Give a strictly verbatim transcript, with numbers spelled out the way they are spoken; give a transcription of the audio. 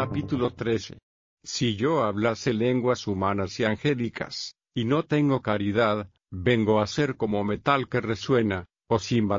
Capítulo trece. Si yo hablase lenguas humanas y angélicas, y no tengo caridad, vengo a ser como metal que resuena, o címbalo